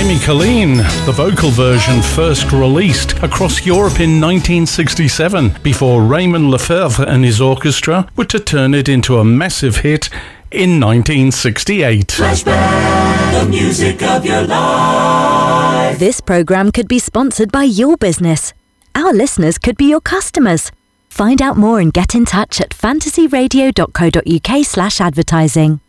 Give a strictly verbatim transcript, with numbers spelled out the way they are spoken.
Jamie Colleen, the vocal version first released across Europe in nineteen sixty-seven, before Raymond Lefebvre and his orchestra were to turn it into a massive hit in nineteen sixty-eight. Flashback, the music of your life. This programme could be sponsored by your business. Our listeners could be your customers. Find out more and get in touch at fantasyradio dot co dot uk slash advertising.